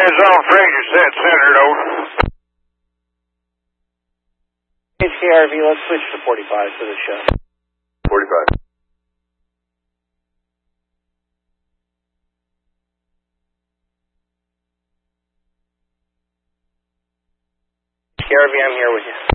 Eyes on Fraser, set centered, over. HKRV, let's switch to 45 for the show. 45. HKRV, I'm here with you.